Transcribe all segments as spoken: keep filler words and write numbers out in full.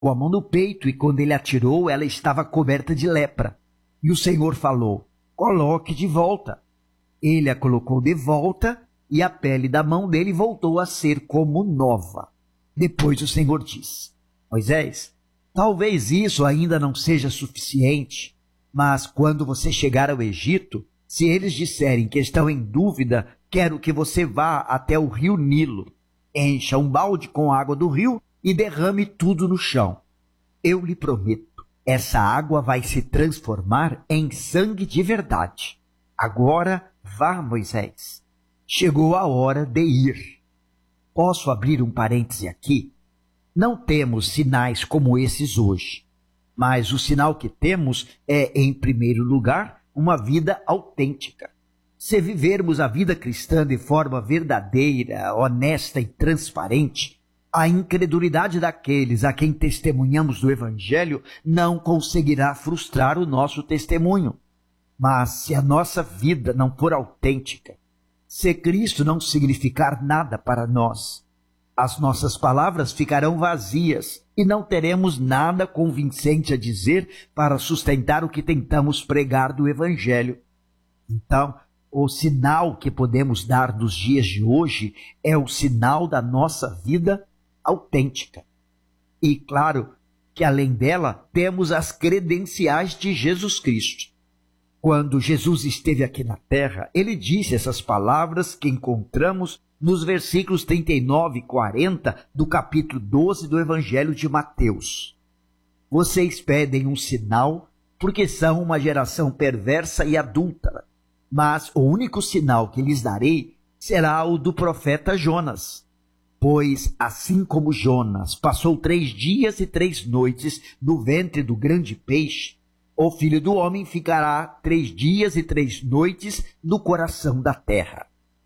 colocou a mão no peito e quando ele atirou, ela estava coberta de lepra. E o Senhor falou: coloque de volta. Ele a colocou de volta e a pele da mão dele voltou a ser como nova. Depois o Senhor disse: Moisés, talvez isso ainda não seja suficiente, mas quando você chegar ao Egito, se eles disserem que estão em dúvida, quero que você vá até o rio Nilo, encha um balde com água do rio e derrame tudo no chão. Eu lhe prometo, essa água vai se transformar em sangue de verdade. Agora vá, Moisés. Chegou a hora de ir. Posso abrir um parêntese aqui? Não temos sinais como esses hoje, mas o sinal que temos é, em primeiro lugar, uma vida autêntica. Se vivermos a vida cristã de forma verdadeira, honesta e transparente, a incredulidade daqueles a quem testemunhamos do Evangelho não conseguirá frustrar o nosso testemunho. Mas se a nossa vida não for autêntica, se Cristo não significar nada para nós, as nossas palavras ficarão vazias e não teremos nada convincente a dizer para sustentar o que tentamos pregar do Evangelho. Então, o sinal que podemos dar dos dias de hoje é o sinal da nossa vida autêntica. E claro que além dela temos as credenciais de Jesus Cristo. Quando Jesus esteve aqui na terra, ele disse essas palavras que encontramos nos versículos trinta e nove e quarenta do capítulo doze do Evangelho de Mateus. Vocês pedem um sinal porque são uma geração perversa e adúltera, mas o único sinal que lhes darei será o do profeta Jonas. Pois assim como Jonas passou três dias e três noites no ventre do grande peixe, o Filho do Homem ficará três dias e três noites no coração da terra.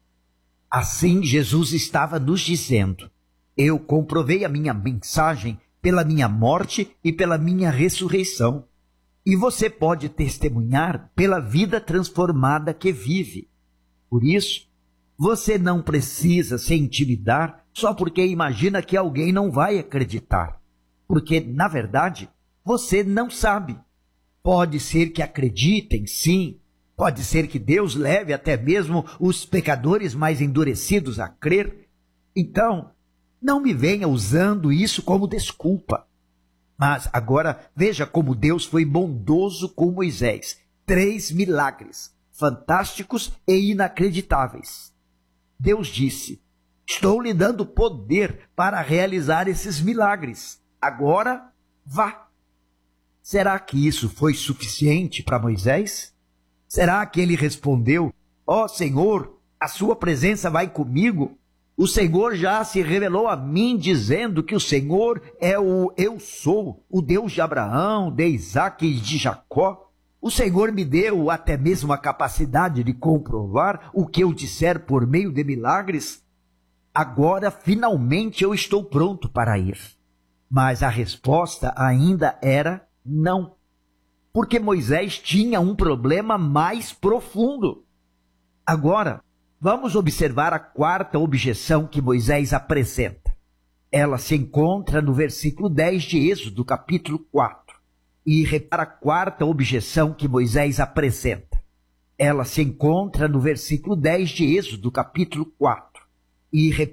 Assim Jesus estava nos dizendo: eu comprovei a minha mensagem pela minha morte e pela minha ressurreição. E você pode testemunhar pela vida transformada que vive. Por isso, você não precisa se intimidar só porque imagina que alguém não vai acreditar. Porque, na verdade, você não sabe. Pode ser que acreditem, sim. Pode ser que Deus leve até mesmo os pecadores mais endurecidos a crer. Então, não me venha usando isso como desculpa. Mas agora veja como Deus foi bondoso com Moisés. Três milagres, fantásticos e inacreditáveis. Deus disse: estou lhe dando poder para realizar esses milagres. Agora, vá. Será que isso foi suficiente para Moisés? Será que ele respondeu: ó Senhor, a sua presença vai comigo? O Senhor já se revelou a mim dizendo que o Senhor é o eu sou, o Deus de Abraão, de Isaque e de Jacó. O Senhor me deu até mesmo a capacidade de comprovar o que eu disser por meio de milagres. Agora, finalmente, eu estou pronto para ir. Mas a resposta ainda era não, porque Moisés tinha um problema mais profundo. Agora, vamos observar a quarta objeção que Moisés apresenta. Ela se encontra no versículo dez de Êxodo, capítulo quatro. E repara a quarta objeção que Moisés apresenta. Ela se encontra no versículo dez de Êxodo, capítulo quatro. E repara